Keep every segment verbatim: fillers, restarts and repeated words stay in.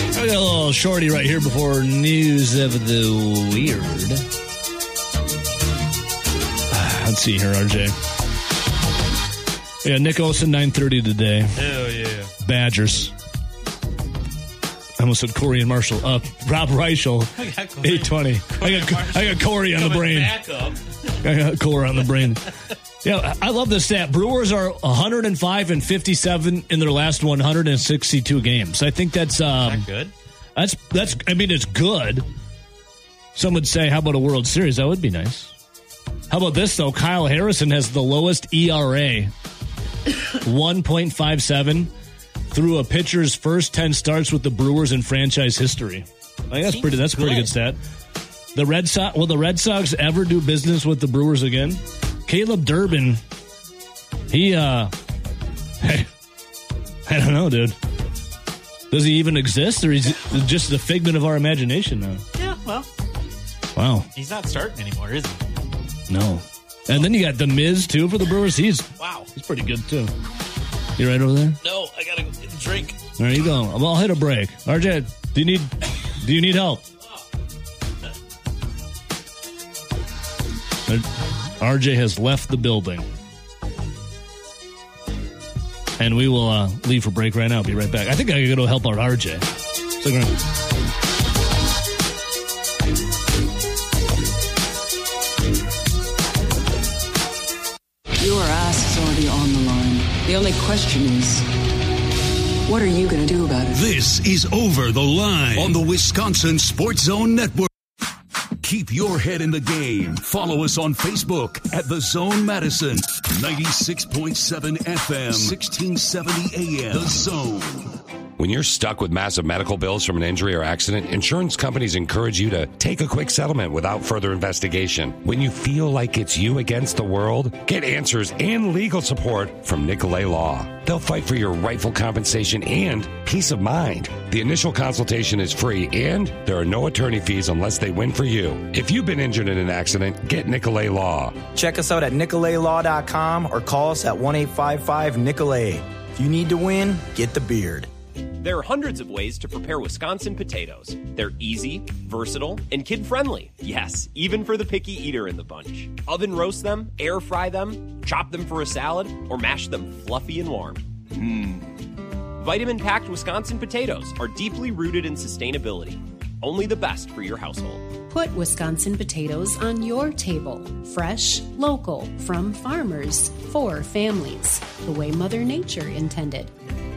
I got a little shorty right here before news of the weird. Let's see here, R J. Yeah, Nick Olson, nine thirty today. Hell yeah. Badgers. I almost said Corey and Marshall. Uh, Rob Reichel, eight twenty. I got, I got Corey on the brain. Back up. I got Corey on the brain. Yeah, I love this stat. Brewers are one hundred five and fifty-seven in their last one hundred sixty-two games. I think that's um, Is that good. That's that's. I mean, it's good. Some would say, "How about a World Series?" That would be nice. How about this though? Kyle Harrison has the lowest E R A, one point five seven, through a pitcher's first ten starts with the Brewers in franchise history. I think that's Seems pretty. That's a pretty good stat. The Red Sox. Will the Red Sox ever do business with the Brewers again? Caleb Durbin. He. uh hey, I don't know, dude. Does he even exist, or is it just the figment of our imagination now? Yeah, well. Wow. He's not starting anymore, is he? No. And then you got the Miz, too, for the Brewers. He's Wow. He's pretty good, too. You right over there? No, I gotta go get a drink. There you go. Well, I'll hit a break. R J, do you need do you need help? R J has left the building. And we will uh, leave for break right now. Be right back. I think I gotta go help out R J. Stick around. Your ass is already on the line. The only question is, what are you going to do about it? This is Over the Line on the Wisconsin Sports Zone Network. Keep your head in the game. Follow us on Facebook at The Zone Madison. ninety-six point seven F M, sixteen seventy A M. The Zone. When you're stuck with massive medical bills from an injury or accident, insurance companies encourage you to take a quick settlement without further investigation. When you feel like it's you against the world, get answers and legal support from Nicolay Law. They'll fight for your rightful compensation and peace of mind. The initial consultation is free, and there are no attorney fees unless they win for you. If you've been injured in an accident, get Nicolay Law. Check us out at nicolay law dot com or call us at one eight five five Nicolay. If you need to win, get the beard. There are hundreds of ways to prepare Wisconsin potatoes. They're easy, versatile, and kid-friendly. Yes, even for the picky eater in the bunch. Oven roast them, air fry them, chop them for a salad, or mash them fluffy and warm. Mmm. Vitamin-packed Wisconsin potatoes are deeply rooted in sustainability. Only the best for your household. Put Wisconsin potatoes on your table. Fresh, local, from farmers, for families. The way Mother Nature intended.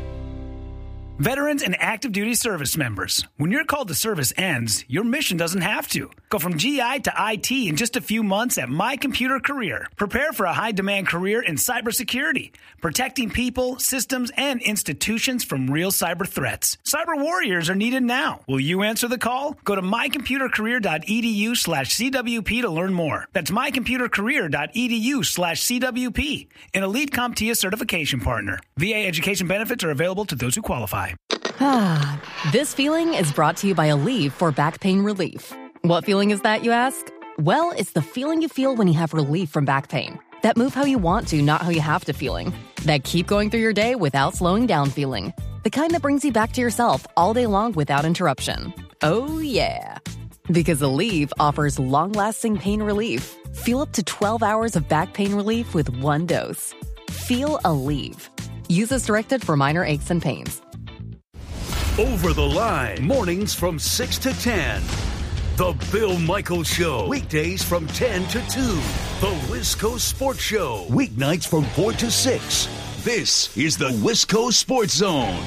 Veterans and active duty service members, when your call to service ends, your mission doesn't have to. Go from G I to I T in just a few months at My Computer Career. Prepare for a high-demand career in cybersecurity, protecting people, systems, and institutions from real cyber threats. Cyber warriors are needed now. Will you answer the call? Go to my computer career dot e d u slash C W P to learn more. That's my computer career dot e d u slash C W P, an Elite CompTIA certification partner. V A education benefits are available to those who qualify. Ah, this feeling is brought to you by Aleve for back pain relief. What feeling is that, you ask? Well, it's the feeling you feel when you have relief from back pain. That move how you want to, not how you have to feeling. That keep going through your day without slowing down feeling. The kind that brings you back to yourself all day long without interruption. Oh, yeah. Because Aleve offers long-lasting pain relief. Feel up to twelve hours of back pain relief with one dose. Feel Aleve. Use as directed for minor aches and pains. Over the Line, mornings from six to ten. The Bill Michaels Show, weekdays from ten to two. The Wisco Sports Show, weeknights from four to six. This is the Wisco Sports Zone.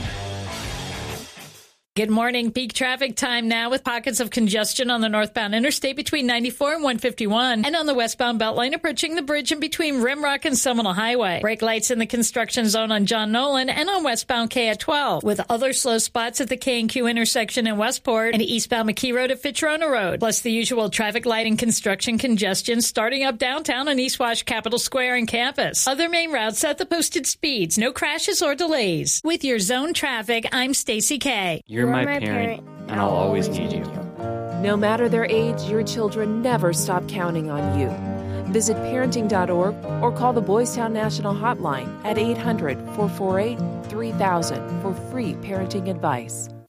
Good morning. Peak traffic time now with pockets of congestion on the northbound interstate between ninety-four and one fifty-one and on the westbound Beltline approaching the bridge in between Rimrock and Seminole Highway. Brake lights in the construction zone on John Nolan and on westbound K at twelve with other slow spots at the K and Q intersection in Westport and eastbound McKee Road at Fitzroy Road. Plus the usual traffic light and construction congestion starting up downtown on East Wash Capitol Square and campus. Other main routes at the posted speeds. No crashes or delays. With your zone traffic, I'm Stacy K. You're my, my parent, parent, and I'll always need you. No matter their age, your children never stop counting on you. Visit parenting dot org or call the Boys Town National Hotline at eight hundred, four four eight, three thousand for free parenting advice.